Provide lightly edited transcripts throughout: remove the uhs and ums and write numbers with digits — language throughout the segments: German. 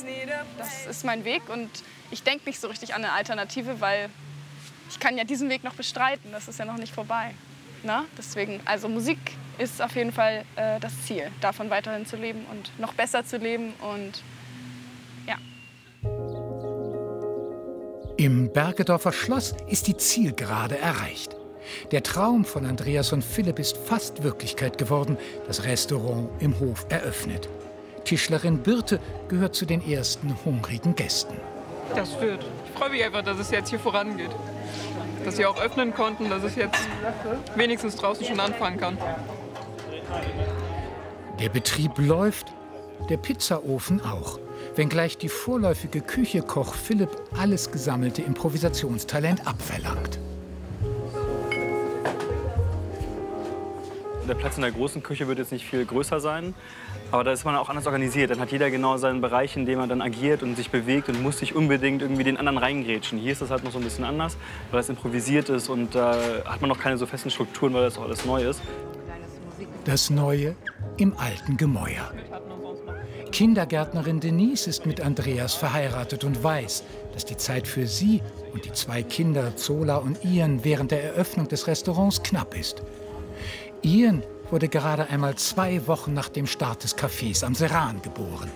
Das ist mein Weg und ich denke nicht so richtig an eine Alternative, weil ich kann ja diesen Weg noch bestreiten. Das ist ja noch nicht vorbei. Na? Deswegen, also Musik ist auf jeden Fall das Ziel, davon weiterhin zu leben und noch besser zu leben und ja. Im Bergedorfer Schloss ist die Zielgerade erreicht. Der Traum von Andreas und Philipp ist fast Wirklichkeit geworden. Das Restaurant im Hof eröffnet. Tischlerin Birte gehört zu den ersten hungrigen Gästen. Das wird. Ich freue mich einfach, dass es jetzt hier vorangeht. Dass sie auch öffnen konnten, dass es jetzt wenigstens draußen schon anfangen kann. Der Betrieb läuft, der Pizzaofen auch. Wenngleich die vorläufige Küche Koch Philipp alles gesammelte Improvisationstalent abverlangt. Der Platz in der großen Küche wird jetzt nicht viel größer sein, aber da ist man auch anders organisiert. Dann hat jeder genau seinen Bereich, in dem er dann agiert und sich bewegt und muss sich unbedingt irgendwie den anderen reingrätschen. Hier ist das halt noch so ein bisschen anders, weil es improvisiert ist und da hat man noch keine so festen Strukturen, weil das auch alles neu ist. Das Neue im alten Gemäuer. Kindergärtnerin Denise ist mit Andreas verheiratet und weiß, dass die Zeit für sie und die zwei Kinder Zola und Ian während der Eröffnung des Restaurants knapp ist. Ian wurde gerade einmal 2 Wochen nach dem Start des Cafés am Seran geboren.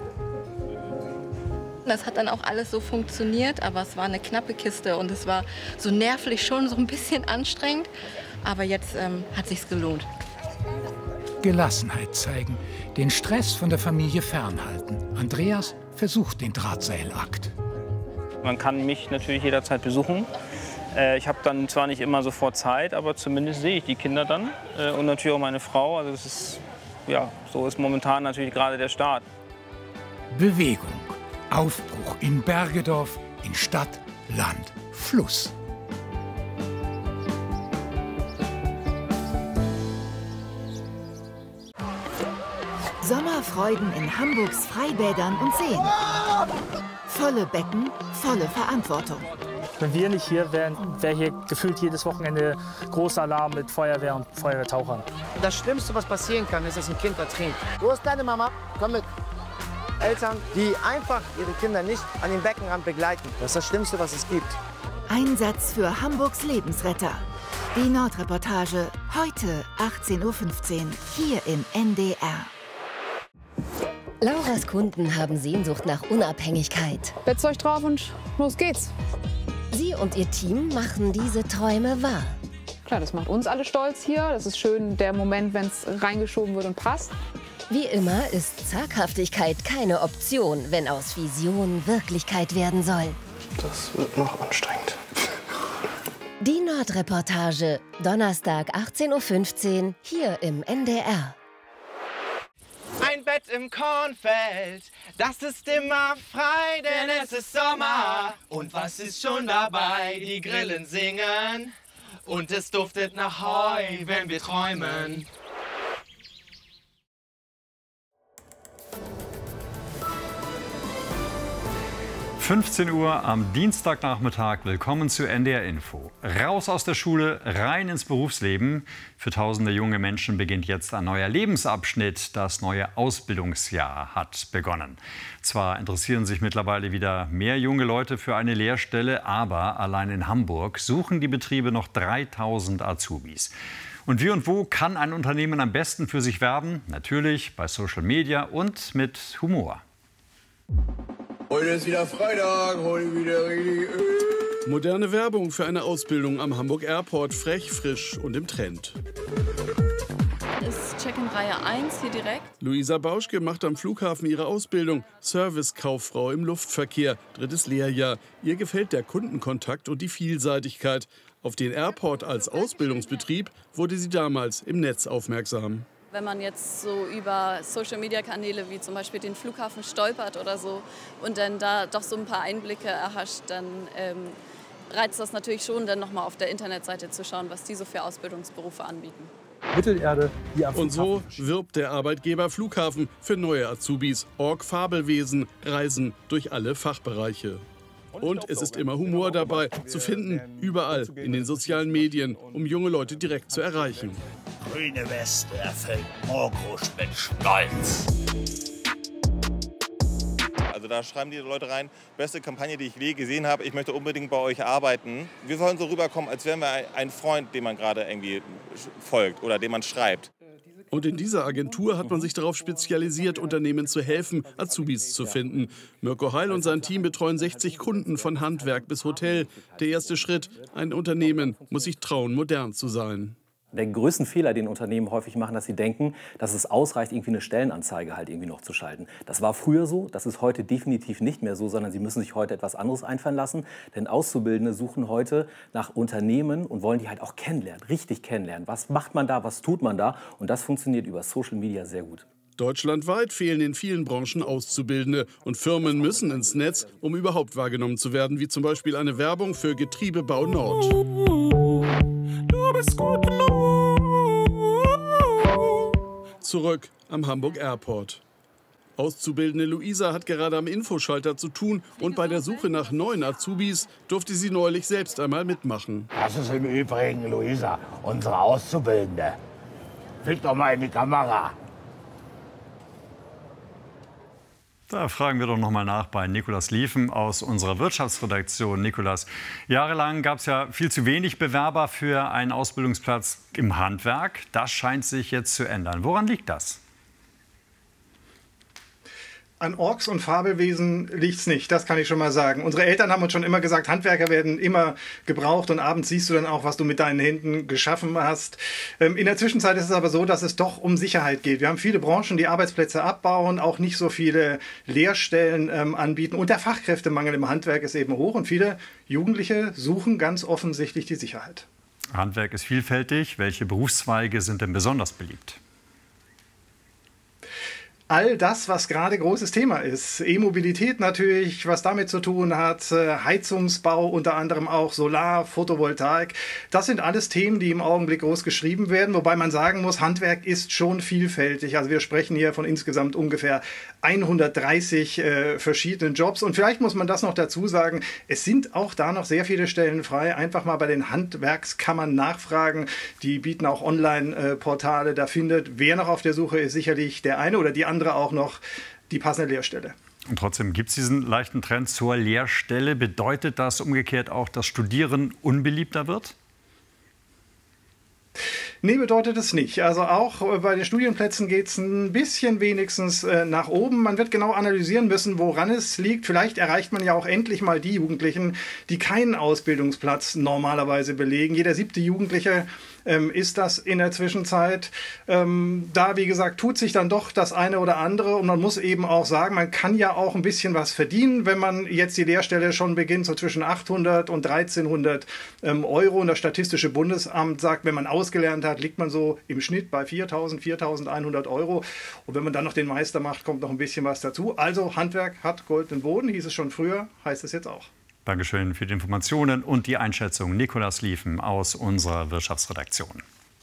Das hat dann auch alles so funktioniert, aber es war eine knappe Kiste und es war so nervlich schon so ein bisschen anstrengend. Aber jetzt hat sich's gelohnt. Gelassenheit zeigen, den Stress von der Familie fernhalten. Andreas versucht den Drahtseilakt. Man kann mich natürlich jederzeit besuchen. Ich habe dann zwar nicht immer sofort Zeit, aber zumindest sehe ich die Kinder dann und natürlich auch meine Frau. Also das ist, ja, so ist momentan natürlich gerade der Start. Bewegung, Aufbruch in Bergedorf, in Stadt, Land, Fluss. Sommerfreuden in Hamburgs Freibädern und Seen. Volle Becken, volle Verantwortung. Wenn wir nicht hier wären, wäre hier gefühlt jedes Wochenende großer Alarm mit Feuerwehr und Feuerwehrtauchern. Das Schlimmste, was passieren kann, ist, dass ein Kind ertrinkt. Wo ist deine Mama? Komm mit. Eltern, die einfach ihre Kinder nicht an den Beckenrand begleiten. Das ist das Schlimmste, was es gibt. Einsatz für Hamburgs Lebensretter. Die Nordreportage, heute 18:15 Uhr, hier im NDR. Lauras Kunden haben Sehnsucht nach Unabhängigkeit. Bettzeug drauf und los geht's. Sie und ihr Team machen diese Träume wahr. Klar, das macht uns alle stolz hier. Das ist schön, der Moment, wenn es reingeschoben wird und passt. Wie immer ist Zaghaftigkeit keine Option, wenn aus Vision Wirklichkeit werden soll. Das wird noch anstrengend. Die Nordreportage, Donnerstag 18:15 Uhr, hier im NDR. Ein Bett im Kornfeld, das ist immer frei, denn es ist Sommer. Und was ist schon dabei? Die Grillen singen und es duftet nach Heu, wenn wir träumen. ...15 Uhr am Dienstagnachmittag. Willkommen zu NDR Info. Raus aus der Schule, rein ins Berufsleben. Für tausende junge Menschen beginnt jetzt ein neuer Lebensabschnitt. Das neue Ausbildungsjahr hat begonnen. Zwar interessieren sich mittlerweile wieder mehr junge Leute für eine Lehrstelle, aber allein in Hamburg suchen die Betriebe noch 3000 Azubis. Und wie und wo kann ein Unternehmen am besten für sich werben? Natürlich bei Social Media und mit Humor. Heute ist wieder Freitag, heute wieder richtig Öl. Moderne Werbung für eine Ausbildung am Hamburg Airport, frech, frisch und im Trend. Ist Check-in-Reihe 1 hier direkt. Luisa Bauschke macht am Flughafen ihre Ausbildung. Servicekauffrau im Luftverkehr, 3. Lehrjahr. Ihr gefällt der Kundenkontakt und die Vielseitigkeit. Auf den Airport als Ausbildungsbetrieb wurde sie damals im Netz aufmerksam. Wenn man jetzt so über Social-Media-Kanäle wie zum Beispiel den Flughafen stolpert oder so und dann da doch so ein paar Einblicke erhascht, dann reizt das natürlich schon, dann nochmal auf der Internetseite zu schauen, was die so für Ausbildungsberufe anbieten. Mittelerde, und so wirbt der Arbeitgeber Flughafen für neue Azubis. Org Fabelwesen, Reisen durch alle Fachbereiche. Und es ist immer Humor dabei, zu finden, überall in den sozialen Medien, um junge Leute direkt zu erreichen. Grüne Weste erfüllt Morgrusch mit Stolz. Also da schreiben die Leute rein, beste Kampagne, die ich je gesehen habe, ich möchte unbedingt bei euch arbeiten. Wir wollen so rüberkommen, als wären wir ein Freund, dem man gerade irgendwie folgt oder dem man schreibt. Und in dieser Agentur hat man sich darauf spezialisiert, Unternehmen zu helfen, Azubis zu finden. Mirko Heil und sein Team betreuen 60 Kunden von Handwerk bis Hotel. Der erste Schritt, ein Unternehmen muss sich trauen, modern zu sein. Der größte Fehler, den Unternehmen häufig machen, dass sie denken, dass es ausreicht, irgendwie eine Stellenanzeige halt irgendwie noch zu schalten. Das war früher so, das ist heute definitiv nicht mehr so, sondern sie müssen sich heute etwas anderes einfallen lassen. Denn Auszubildende suchen heute nach Unternehmen und wollen die halt auch kennenlernen, richtig kennenlernen. Was macht man da, was tut man da? Und das funktioniert über Social Media sehr gut. Deutschlandweit fehlen in vielen Branchen Auszubildende und Firmen müssen ins Netz, um überhaupt wahrgenommen zu werden, wie zum Beispiel eine Werbung für Getriebebau Nord. Du bist gut genug. Zurück am Hamburg Airport. Auszubildende Luisa hat gerade am Infoschalter zu tun und bei der Suche nach neuen Azubis durfte sie neulich selbst einmal mitmachen. Das ist im Übrigen Luisa, unsere Auszubildende. Blick doch mal in die Kamera. Da fragen wir doch noch mal nach bei Nikolas Liefen aus unserer Wirtschaftsredaktion. Nikolas, jahrelang gab es ja viel zu wenig Bewerber für einen Ausbildungsplatz im Handwerk. Das scheint sich jetzt zu ändern. Woran liegt das? An Orks und Fabelwesen liegt es nicht, das kann ich schon mal sagen. Unsere Eltern haben uns schon immer gesagt, Handwerker werden immer gebraucht und abends siehst du dann auch, was du mit deinen Händen geschaffen hast. In der Zwischenzeit ist es aber so, dass es doch um Sicherheit geht. Wir haben viele Branchen, die Arbeitsplätze abbauen, auch nicht so viele Lehrstellen anbieten und der Fachkräftemangel im Handwerk ist eben hoch und viele Jugendliche suchen ganz offensichtlich die Sicherheit. Handwerk ist vielfältig. Welche Berufszweige sind denn besonders beliebt? All das, was gerade großes Thema ist. E-Mobilität natürlich, was damit zu tun hat, Heizungsbau, unter anderem auch Solar, Photovoltaik. Das sind alles Themen, die im Augenblick groß geschrieben werden, wobei man sagen muss, Handwerk ist schon vielfältig. Also wir sprechen hier von insgesamt ungefähr 130 verschiedenen Jobs. Und vielleicht muss man das noch dazu sagen, es sind auch da noch sehr viele Stellen frei. Einfach mal bei den Handwerkskammern nachfragen. Die bieten auch Online-Portale. Da findet, wer noch auf der Suche ist, sicherlich der eine oder die andere auch noch die passende Lehrstelle. Und trotzdem gibt es diesen leichten Trend zur Lehrstelle. Bedeutet das umgekehrt auch, dass Studieren unbeliebter wird? Nee, bedeutet es nicht. Also auch bei den Studienplätzen geht es ein bisschen wenigstens nach oben. Man wird genau analysieren müssen, woran es liegt. Vielleicht erreicht man ja auch endlich mal die Jugendlichen, die keinen Ausbildungsplatz normalerweise belegen. Jeder 7. Jugendliche ist das in der Zwischenzeit. Da, wie gesagt, tut sich dann doch das eine oder andere. Und man muss eben auch sagen, man kann ja auch ein bisschen was verdienen, wenn man jetzt die Lehrstelle schon beginnt, so zwischen 800 und 1300 Euro. Und das Statistische Bundesamt sagt, wenn man ausgelernt hat, liegt man so im Schnitt bei 4.000, 4.100 Euro. Und wenn man dann noch den Meister macht, kommt noch ein bisschen was dazu. Also Handwerk hat goldenen Boden, hieß es schon früher, heißt es jetzt auch. Dankeschön für die Informationen und die Einschätzung. Nikolas Liefen aus unserer Wirtschaftsredaktion.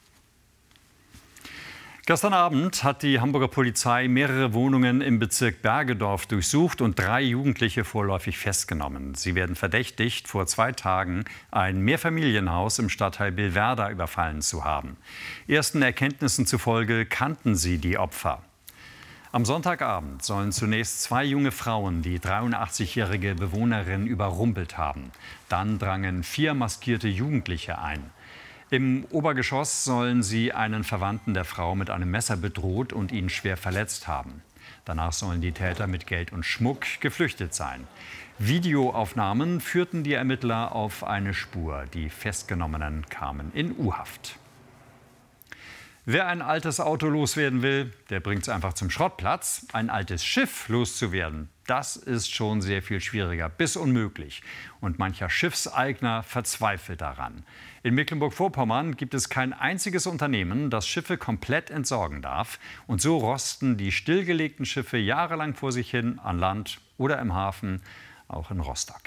Gestern Abend hat die Hamburger Polizei mehrere Wohnungen im Bezirk Bergedorf durchsucht und 3 Jugendliche vorläufig festgenommen. Sie werden verdächtigt, vor 2 Tagen ein Mehrfamilienhaus im Stadtteil Billwerder überfallen zu haben. Ersten Erkenntnissen zufolge kannten sie die Opfer. Am Sonntagabend sollen zunächst 2 junge Frauen die 83-jährige Bewohnerin überrumpelt haben. Dann drangen 4 maskierte Jugendliche ein. Im Obergeschoss sollen sie einen Verwandten der Frau mit einem Messer bedroht und ihn schwer verletzt haben. Danach sollen die Täter mit Geld und Schmuck geflüchtet sein. Videoaufnahmen führten die Ermittler auf eine Spur. Die Festgenommenen kamen in U-Haft. Wer ein altes Auto loswerden will, der bringt es einfach zum Schrottplatz. Ein altes Schiff loszuwerden, das ist schon sehr viel schwieriger, bis unmöglich. Und mancher Schiffseigner verzweifelt daran. In Mecklenburg-Vorpommern gibt es kein einziges Unternehmen, das Schiffe komplett entsorgen darf. Und so rosten die stillgelegten Schiffe jahrelang vor sich hin an Land oder im Hafen, auch in Rostock.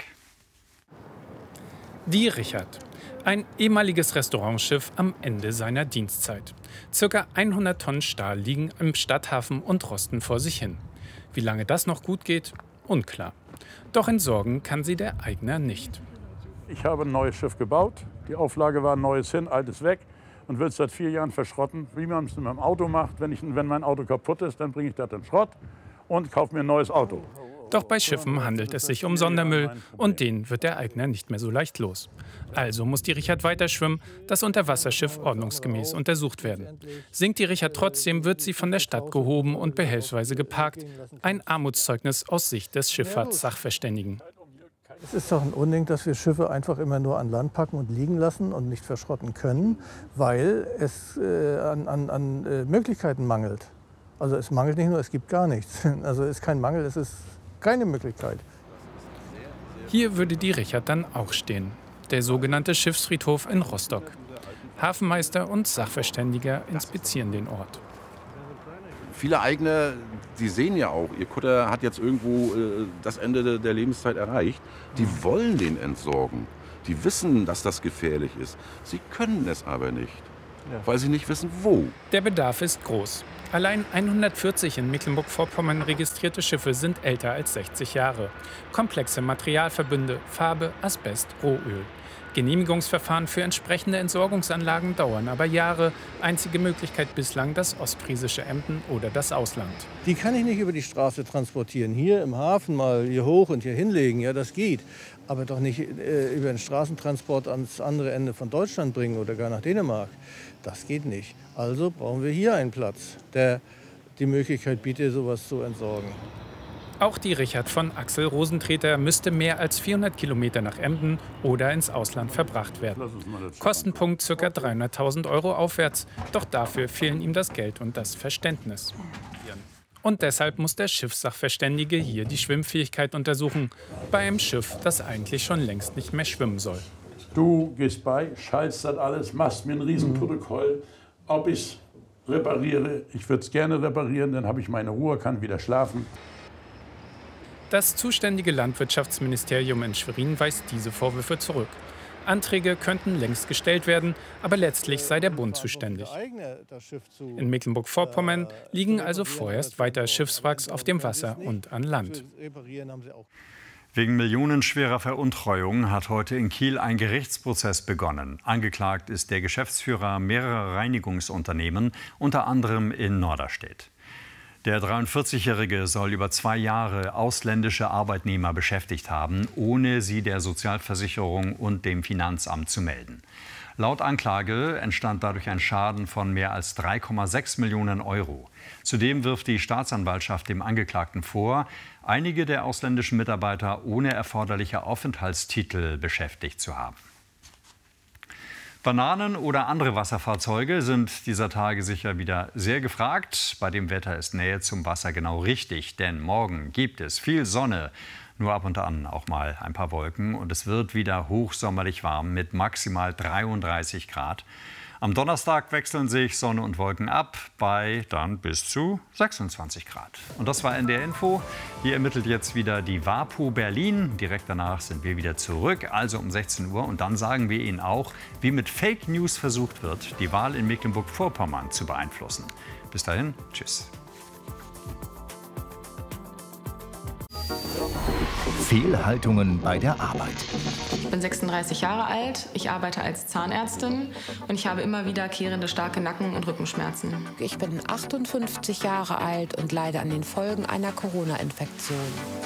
Die Richard. Ein ehemaliges Restaurantschiff am Ende seiner Dienstzeit. Circa 100 Tonnen Stahl liegen im Stadthafen und rosten vor sich hin. Wie lange das noch gut geht, unklar. Doch entsorgen kann sie der Eigner nicht. Ich habe ein neues Schiff gebaut. Die Auflage war ein neues hin, altes weg und will es seit 4 Jahren verschrotten. Wie man es mit meinem Auto macht, wenn mein Auto kaputt ist, dann bringe ich das in Schrott und kaufe mir ein neues Auto. Doch bei Schiffen handelt es sich um Sondermüll und den wird der Eigner nicht mehr so leicht los. Also muss die Richard weiter schwimmen, das Unterwasserschiff ordnungsgemäß untersucht werden. Sinkt die Richard trotzdem, wird sie von der Stadt gehoben und behelfsweise geparkt. Ein Armutszeugnis aus Sicht des Schifffahrtssachverständigen. Es ist doch ein Unding, dass wir Schiffe einfach immer nur an Land packen und liegen lassen und nicht verschrotten können, weil es an Möglichkeiten mangelt. Also es mangelt nicht nur, es gibt gar nichts. Also es ist kein Mangel, es ist keine Möglichkeit. Hier würde die Richard dann auch stehen. Der sogenannte Schiffsfriedhof in Rostock. Hafenmeister und Sachverständiger inspizieren den Ort. Viele Eigner, die sehen ja auch, ihr Kutter hat jetzt irgendwo das Ende der Lebenszeit erreicht. Die wollen den entsorgen. Die wissen, dass das gefährlich ist. Sie können es aber nicht, weil sie nicht wissen, wo. Der Bedarf ist groß. Allein 140 in Mecklenburg-Vorpommern registrierte Schiffe sind älter als 60 Jahre. Komplexe Materialverbünde, Farbe, Asbest, Rohöl. Genehmigungsverfahren für entsprechende Entsorgungsanlagen dauern aber Jahre. Einzige Möglichkeit bislang das ostfriesische Emden oder das Ausland. Die kann ich nicht über die Straße transportieren. Hier im Hafen mal hier hoch und hier hinlegen, ja, das geht. Aber doch nicht über den Straßentransport ans andere Ende von Deutschland bringen oder gar nach Dänemark. Das geht nicht. Also brauchen wir hier einen Platz, der die Möglichkeit bietet, sowas zu entsorgen. Auch die Richard von Axel Rosentreter müsste mehr als 400 Kilometer nach Emden oder ins Ausland verbracht werden. Kostenpunkt ca. 300.000 € aufwärts. Doch dafür fehlen ihm das Geld und das Verständnis. Und deshalb muss der Schiffssachverständige hier die Schwimmfähigkeit untersuchen. Bei einem Schiff, das eigentlich schon längst nicht mehr schwimmen soll. Du gehst bei, schaltest das alles, machst mir ein Riesenprotokoll, ob ich es repariere. Ich würde es gerne reparieren, dann habe ich meine Ruhe, kann wieder schlafen. Das zuständige Landwirtschaftsministerium in Schwerin weist diese Vorwürfe zurück. Anträge könnten längst gestellt werden, aber letztlich sei der Bund zuständig. In Mecklenburg-Vorpommern liegen also vorerst weiter Schiffswracks auf dem Wasser und an Land. Wegen millionenschwerer Veruntreuung hat heute in Kiel ein Gerichtsprozess begonnen. Angeklagt ist der Geschäftsführer mehrerer Reinigungsunternehmen, unter anderem in Norderstedt. Der 43-Jährige soll über 2 Jahre ausländische Arbeitnehmer beschäftigt haben, ohne sie der Sozialversicherung und dem Finanzamt zu melden. Laut Anklage entstand dadurch ein Schaden von mehr als 3,6 Millionen €. Zudem wirft die Staatsanwaltschaft dem Angeklagten vor, einige der ausländischen Mitarbeiter ohne erforderliche Aufenthaltstitel beschäftigt zu haben. Bananen oder andere Wasserfahrzeuge sind dieser Tage sicher wieder sehr gefragt. Bei dem Wetter ist Nähe zum Wasser genau richtig, denn morgen gibt es viel Sonne, nur ab und an auch mal ein paar Wolken und es wird wieder hochsommerlich warm mit maximal 33 Grad. Am Donnerstag wechseln sich Sonne und Wolken ab bei dann bis zu 26 Grad. Und das war NDR Info. Hier ermittelt jetzt wieder die WAPO Berlin. Direkt danach sind wir wieder zurück, also um 16 Uhr. Und dann sagen wir Ihnen auch, wie mit Fake News versucht wird, die Wahl in Mecklenburg-Vorpommern zu beeinflussen. Bis dahin, tschüss. Fehlhaltungen bei der Arbeit. Ich bin 36 Jahre alt, ich arbeite als Zahnärztin und ich habe immer wiederkehrende starke Nacken- und Rückenschmerzen. Ich bin 58 Jahre alt und leide an den Folgen einer Corona-Infektion.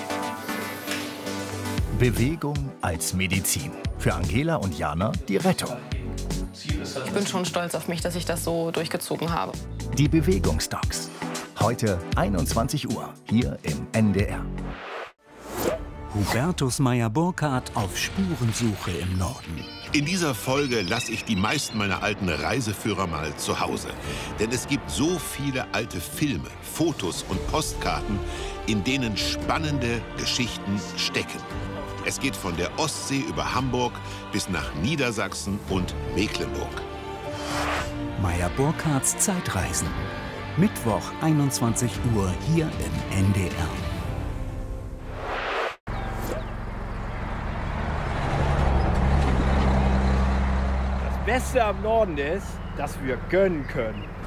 Bewegung als Medizin. Für Angela und Jana die Rettung. Ich bin schon stolz auf mich, dass ich das so durchgezogen habe. Die Bewegungsdocs. Heute 21 Uhr hier im NDR. Hubertus Meyer-Burkhardt auf Spurensuche im Norden. In dieser Folge lasse ich die meisten meiner alten Reiseführer mal zu Hause. Denn es gibt so viele alte Filme, Fotos und Postkarten, in denen spannende Geschichten stecken. Es geht von der Ostsee über Hamburg bis nach Niedersachsen und Mecklenburg. Meyer-Burkhardts Zeitreisen. Mittwoch 21 Uhr hier im NDR. Das Beste am Norden ist, dass wir gönnen können.